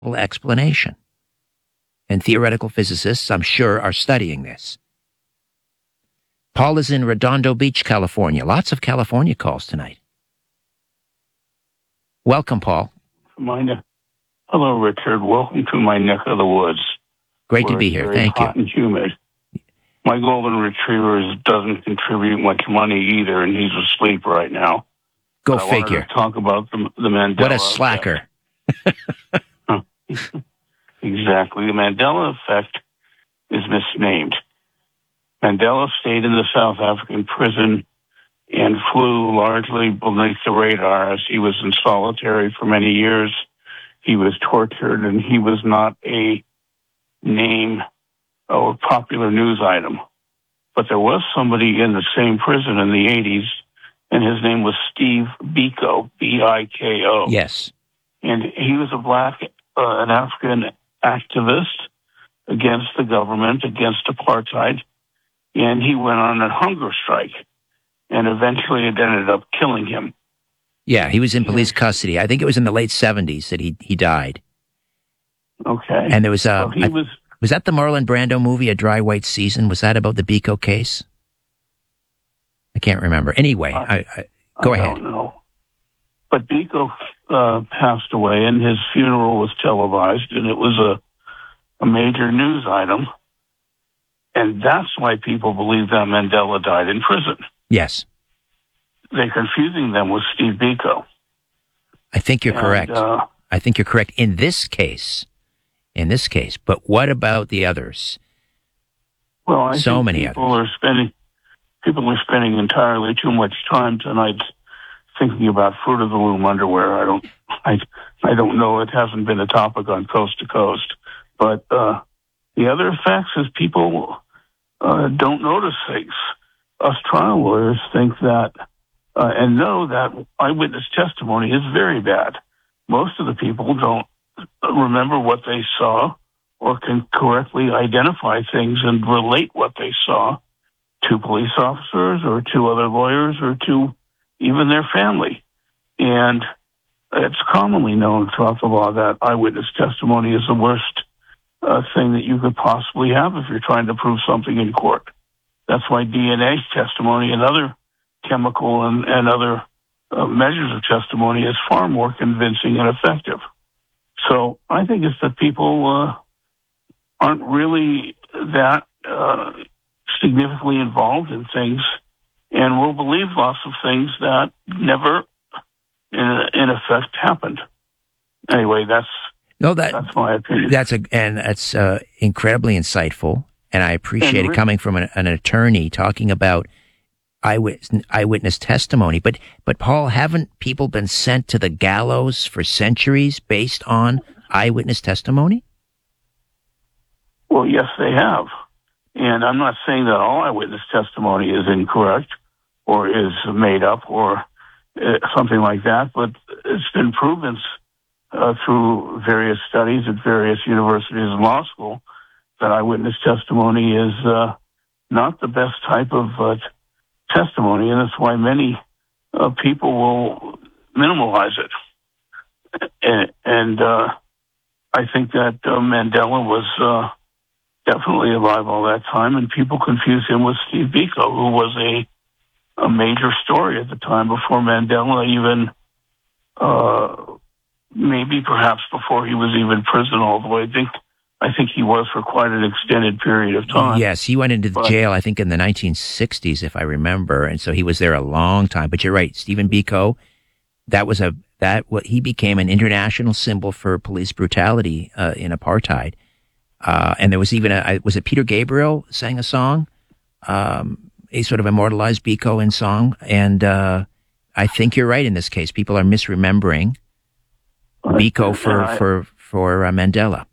explanation. And theoretical physicists, I'm sure, are studying this. Paul is in Redondo Beach, California. Lots of California calls tonight. Welcome, Paul. Hello, Richard. Welcome to my neck of the woods. Great to be here. Thank you. Hot and humid. My golden retriever doesn't contribute much money either, and he's asleep right now. Go figure. I wanted to talk about the Mandela. What a slacker. Exactly. The Mandela effect is misnamed. Mandela stayed in the South African prison and flew largely beneath the radar as he was in solitary for many years. He was tortured, and he was not a name or popular news item. But there was somebody in the same prison in the 80s, and his name was Steve Biko, B-I-K-O. Yes. And he was an African activist against the government, against apartheid, and he went on a hunger strike, and eventually it ended up killing him. Yeah, he was in police custody. I think it was in the late 70s that he died. Okay. And there was was that the Marlon Brando movie, A Dry White Season? Was that about the Biko case? I can't remember. Anyway, go ahead. I don't know. But Biko passed away, and his funeral was televised, and it was a major news item. And that's why people believe that Mandela died in prison. Yes. They're confusing them with Steve Biko. I think you're correct. I think you're correct in this case. But what about the others? Well, I think many people others. People are spending entirely too much time tonight thinking about Fruit of the Loom underwear. I don't know. It hasn't been a topic on Coast to Coast. But the other effects is people don't notice things. Us trial lawyers think that and know that eyewitness testimony is very bad. Most of the people don't remember what they saw or can correctly identify things and relate what they saw to police officers or to other lawyers or to even their family. And it's commonly known throughout the law that eyewitness testimony is the worst thing that you could possibly have if you're trying to prove something in court. That's why DNA testimony and other chemical and other measures of testimony is far more convincing and effective. So I think it's that people aren't really that significantly involved in things and will believe lots of things that never, in effect, happened. Anyway, that's my opinion. That's incredibly insightful, and I appreciate it coming from an attorney talking about eyewitness testimony. But Paul, haven't people been sent to the gallows for centuries based on eyewitness testimony? Well, yes, they have. And I'm not saying that all eyewitness testimony is incorrect or is made up or something like that, but it's been proven through various studies at various universities and law school that eyewitness testimony is not the best type of testimony, and that's why many people will minimalize it. And I think that Mandela was definitely alive all that time, and people confuse him with Steve Biko, who was a major story at the time before Mandela even, maybe perhaps before he was even in prison all the way. I think he was for quite an extended period of time. Yes, he went into the jail, I think, in the 1960s, if I remember, and so he was there a long time. But you're right, Stephen Biko, he became an international symbol for police brutality in apartheid. And there was even was it Peter Gabriel sang a song? He sort of immortalized Biko in song. And I think you're right in this case. People are misremembering Biko for Mandela.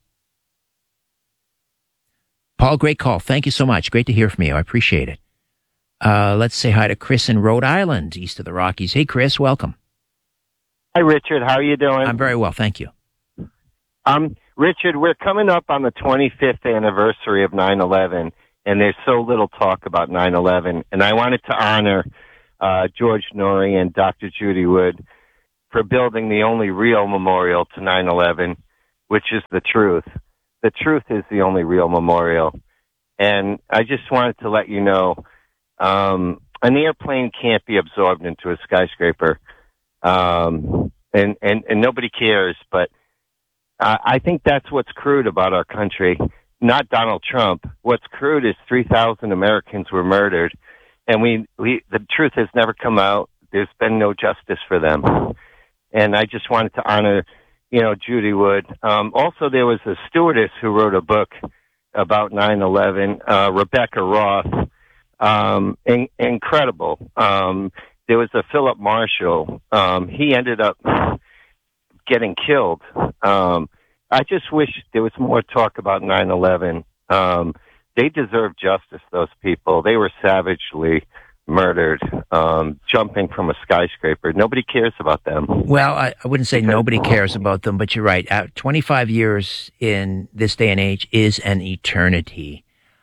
Paul, great call. Thank you so much. Great to hear from you. I appreciate it. Let's say hi to Chris in Rhode Island, east of the Rockies. Hey, Chris, welcome. Hi, Richard. How are you doing? I'm very well, thank you. Richard, we're coming up on the 25th anniversary of 9/11, and there's so little talk about 9/11. And I wanted to honor George Norrie and Dr. Judy Wood for building the only real memorial to 9/11 which is the truth. The truth is the only real memorial. And I just wanted to let you know, an airplane can't be absorbed into a skyscraper. And nobody cares, but I think that's what's crude about our country. Not Donald Trump. What's crude is 3,000 Americans were murdered, and the truth has never come out. There's been no justice for them. And I just wanted to honor, Judy Wood. Also, there was a stewardess who wrote a book about 9/11, Rebecca Roth. Incredible. There was a Philip Marshall. He ended up getting killed. I just wish there was more talk about 9/11. They deserve justice, those people. They were savagely murdered, jumping from a skyscraper. Nobody cares about them. Well, I wouldn't say nobody cares about them, but you're right. 25 years in this day and age is an eternity.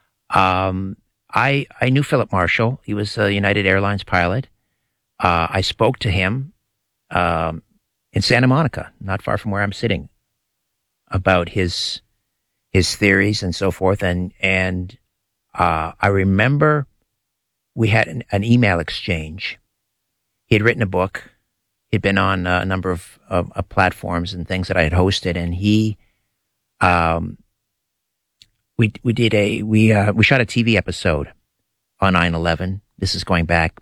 I knew Philip Marshall. He was a United Airlines pilot. I spoke to him in Santa Monica, not far from where I'm sitting, about his theories and so forth. And I remember we had an email exchange. He had written a book. He'd been on a number of platforms and things that I had hosted, and he we shot a TV episode on 9/11. This is going back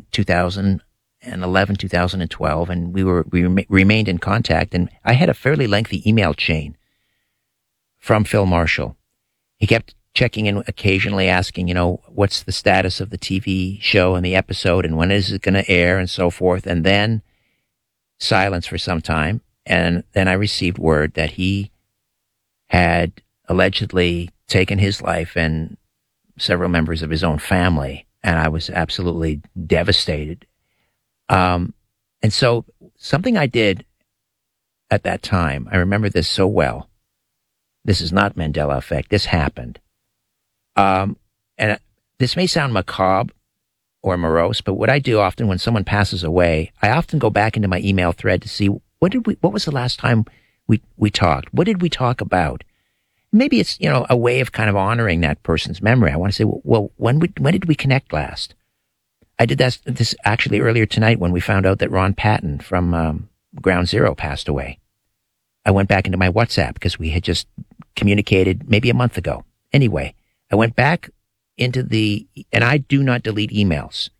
2011, 2012, and we remained in contact. And I had a fairly lengthy email chain from Phil Marshall. He kept checking in occasionally, asking, what's the status of the TV show and the episode, and when is it going to air, and so forth. And then silence for some time, and then I received word that he had allegedly taken his life and several members of his own family, and I was absolutely devastated. And so something I did at that time, I remember this so well. This is not Mandela effect. This happened. And this may sound macabre or morose, but what I do often when someone passes away, I often go back into my email thread to see what was the last time we talked? What did we talk about? Maybe it's, a way of kind of honoring that person's memory. I want to say, well, when did we connect last? I did this actually earlier tonight when we found out that Ron Patton from Ground Zero passed away. I went back into my WhatsApp because we had just communicated maybe a month ago. Anyway, I went back into and I do not delete emails.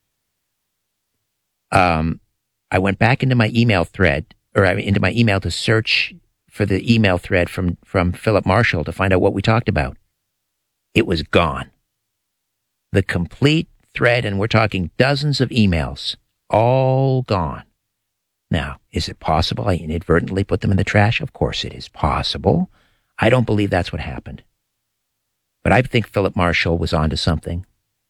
I went back into my email thread, into my email to search for the email thread from Philip Marshall to find out what we talked about. It was gone. The complete thread, and we're talking dozens of emails, all gone. Now, is it possible I inadvertently put them in the trash? Of course it is possible. I don't believe that's what happened. But I think Philip Marshall was onto something.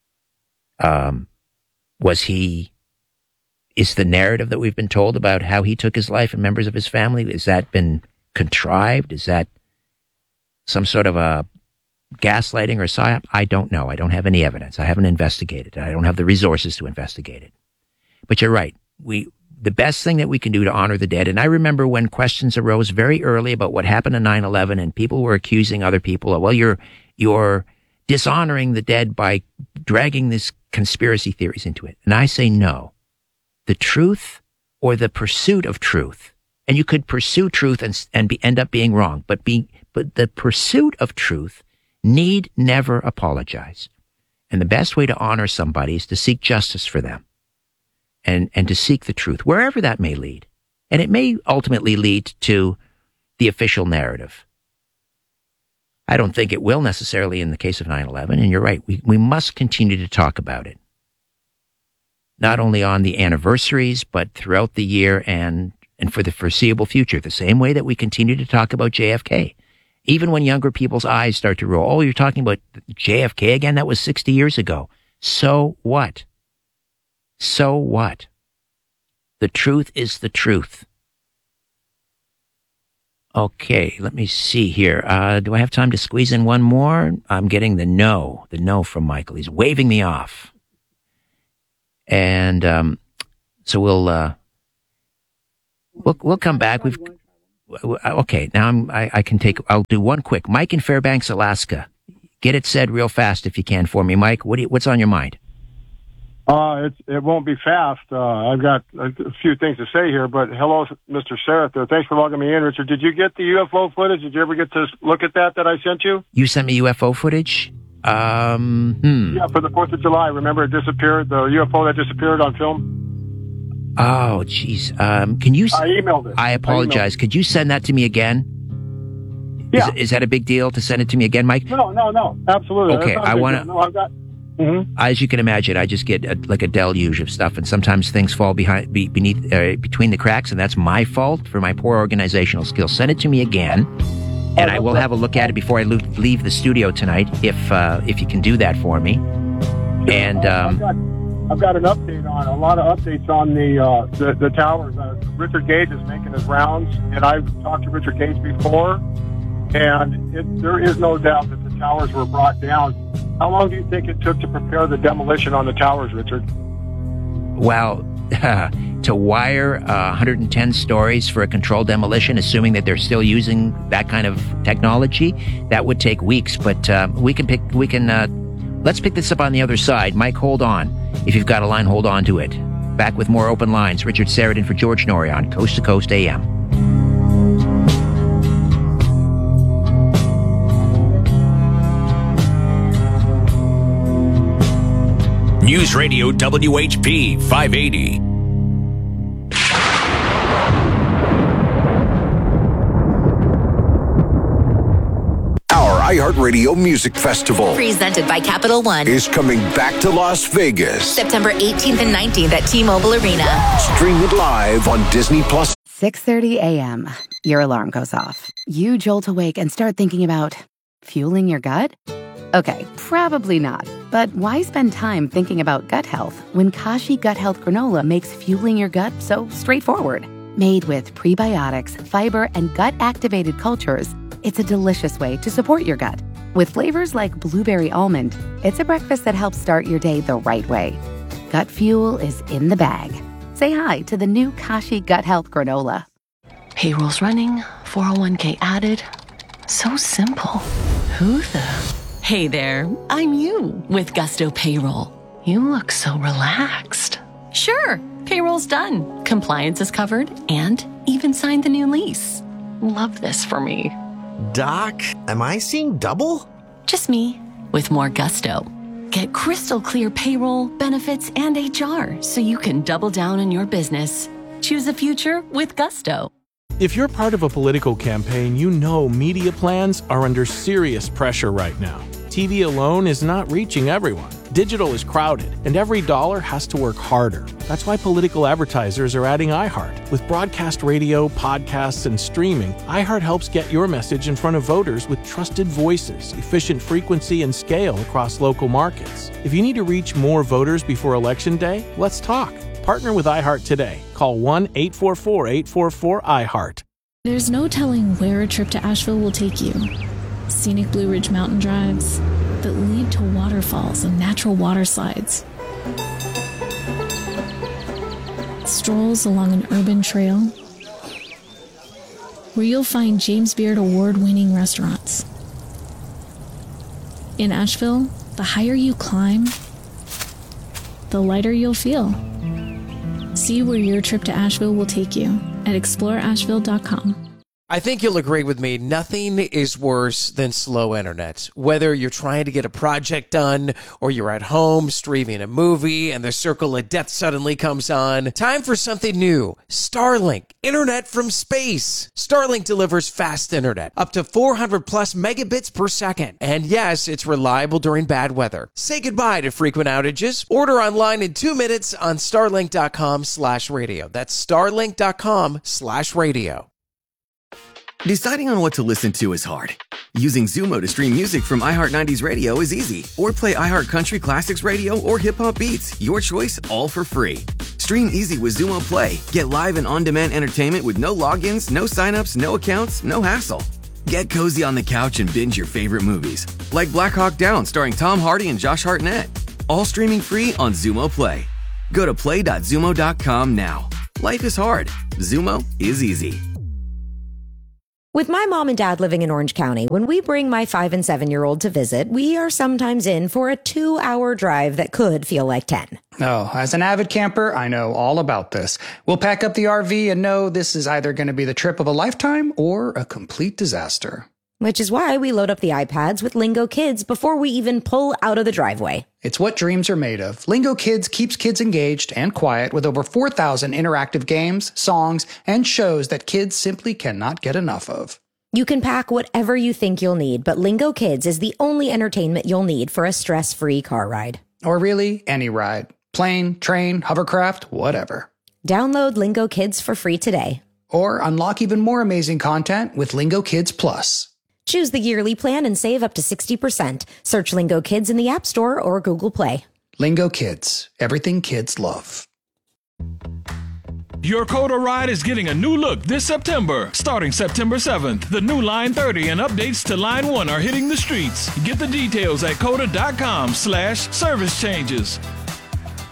Is the narrative that we've been told about how he took his life and members of his family, has that been contrived? Is that some sort of a gaslighting or psyop? I don't know. I don't have any evidence. I haven't investigated it. I don't have the resources to investigate it. But you're right. The best thing that we can do to honor the dead, and I remember when questions arose very early about what happened in 9/11, and people were accusing other people of, well, you're dishonoring the dead by dragging this conspiracy theories into it. And I say no. The truth or the pursuit of truth, and you could pursue truth and end up being wrong, but the pursuit of truth need never apologize. And the best way to honor somebody is to seek justice for them and to seek the truth, wherever that may lead. And it may ultimately lead to the official narrative. I don't think it will necessarily in the case of 9/11, and you're right. We must continue to talk about it. Not only on the anniversaries, but throughout the year and for the foreseeable future, the same way that we continue to talk about JFK. Even when younger people's eyes start to roll, oh, you're talking about JFK again? That was 60 years ago. So what? So what? The truth is the truth. Okay, let me see here. Do I have time to squeeze in one more? I'm getting the no from Michael. He's waving me off. And so we'll come back. Okay, now I'll do one quick. Mike in Fairbanks, Alaska. Get it said real fast if you can for me, Mike. What's on your mind? It won't be fast. I've got a few things to say here, but hello, Mr. Sareth there. Thanks for logging me in, Richard. Did you get the UFO footage? Did you ever get to look at that I sent you? You sent me UFO footage? Yeah, for the 4th of July. Remember it disappeared, the UFO that disappeared on film? Oh, jeez. Can you... I emailed it. I apologize. Could you send that to me again? Yeah. Is that a big deal to send it to me again, Mike? No. Absolutely. Okay, I want to... No, I've got... Mm-hmm. As you can imagine, I just get a deluge of stuff, and sometimes things fall between the cracks, and that's my fault for my poor organizational skills. Send it to me again, and I will have a look at it before I leave the studio tonight, if you can do that for me. And I've got an update on a lot of updates on the towers. Richard Gage is making his rounds, and I've talked to Richard Gage before, and there is no doubt that the towers were brought down. How long do you think it took to prepare the demolition on the towers, Richard? Well, to wire 110 stories for a controlled demolition, assuming that they're still using that kind of technology, that would take weeks. But let's pick this up on the other side. Mike, hold on. If you've got a line, hold on to it. Back with more open lines. Richard Sarandon for George Noory on Coast to Coast AM. News Radio WHP 580. Our iHeartRadio Music Festival, presented by Capital One, is coming back to Las Vegas. September 18th and 19th at T-Mobile Arena. Stream it live on Disney Plus. 6:30 a.m. Your alarm goes off. You jolt awake and start thinking about fueling your gut? Okay, probably not. But why spend time thinking about gut health when Kashi Gut Health Granola makes fueling your gut so straightforward? Made with prebiotics, fiber, and gut-activated cultures, it's a delicious way to support your gut. With flavors like blueberry almond, it's a breakfast that helps start your day the right way. Gut fuel is in the bag. Say hi to the new Kashi Gut Health Granola. Payroll's running, 401k added. So simple. Who the... Hey there, I'm you with Gusto Payroll. You look so relaxed. Sure, payroll's done. Compliance is covered and even signed the new lease. Love this for me. Doc, am I seeing double? Just me with more Gusto. Get crystal clear payroll, benefits, and HR so you can double down on your business. Choose a future with Gusto. If you're part of a political campaign, you know media plans are under serious pressure right now. TV alone is not reaching everyone. Digital is crowded, and every dollar has to work harder. That's why political advertisers are adding iHeart. With broadcast radio, podcasts, and streaming, iHeart helps get your message in front of voters with trusted voices, efficient frequency, and scale across local markets. If you need to reach more voters before Election Day, let's talk. Partner with iHeart today. Call 1-844-844-iHeart. There's no telling where a trip to Asheville will take you. Scenic Blue Ridge mountain drives that lead to waterfalls and natural water slides. Strolls along an urban trail where you'll find James Beard award-winning restaurants. In Asheville, the higher you climb, the lighter you'll feel. See where your trip to Asheville will take you at exploreasheville.com. I think you'll agree with me, nothing is worse than slow internet. Whether you're trying to get a project done or you're at home streaming a movie and the circle of death suddenly comes on, time for something new. Starlink, internet from space. Starlink delivers fast internet, up to 400 plus megabits per second. And yes, it's reliable during bad weather. Say goodbye to frequent outages. Order online in 2 minutes on starlink.com/radio. That's starlink.com/radio. Deciding on what to listen to is hard. Using Zumo to stream music from iHeart 90s Radio is easy. Or play iHeart Country Classics Radio or Hip Hop Beats. Your choice, all for free. Stream easy with Zumo Play. Get live and on-demand entertainment with no logins, no signups, no accounts, no hassle. Get cozy on the couch and binge your favorite movies. Like Black Hawk Down starring Tom Hardy and Josh Hartnett. All streaming free on Zumo Play. Go to play.zumo.com now. Life is hard. Zumo is easy. With my mom and dad living in Orange County, when we bring my 5 and 7-year-old to visit, we are sometimes in for a 2-hour drive that could feel like 10. Oh, as an avid camper, I know all about this. We'll pack up the RV and know this is either going to be the trip of a lifetime or a complete disaster. Which is why we load up the iPads with Lingo Kids before we even pull out of the driveway. It's what dreams are made of. Lingo Kids keeps kids engaged and quiet with over 4,000 interactive games, songs, and shows that kids simply cannot get enough of. You can pack whatever you think you'll need, but Lingo Kids is the only entertainment you'll need for a stress-free car ride. Or really, any ride. Plane, train, hovercraft, whatever. Download Lingo Kids for free today. Or unlock even more amazing content with Lingo Kids Plus. Choose the yearly plan and save up to 60%. Search Lingo Kids in the App Store or Google Play. Lingo Kids. Everything kids love. Your Coda ride is getting a new look this September. Starting September 7th, the new Line 30 and updates to Line 1 are hitting the streets. Get the details at coda.com/service changes.